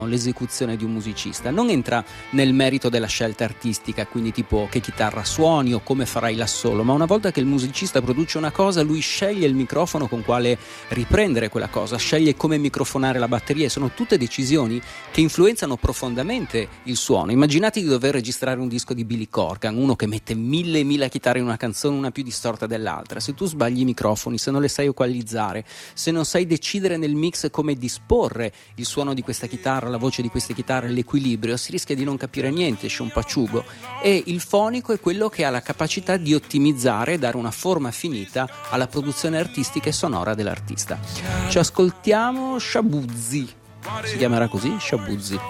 l'esecuzione di un musicista, non entra nel merito della scelta artistica, quindi tipo che chitarra suoni o come farai l'assolo, ma una volta che il musicista produce una cosa, lui sceglie il microfono con quale riprendere quella cosa, sceglie come microfonare la batteria, e sono tutte decisioni che influenzano profondamente il suono. Immaginate di dover registrare un disco di Billy Corgan, uno che mette mille chitarre in una canzone, una più distorta dell'altra. Se tu sbagli i microfoni, se non le sai equalizzare, se non sai decidere nel mix come disporre il suono di questa chitarra, la voce di queste chitarre, l'equilibrio, si rischia di non capire niente, esce un paciugo. E il fonico è quello che ha la capacità di ottimizzare e dare una forma finita alla produzione artistica e sonora dell'artista. Ci ascoltiamo Shabuzzi, si chiamerà così? Shabuzzi.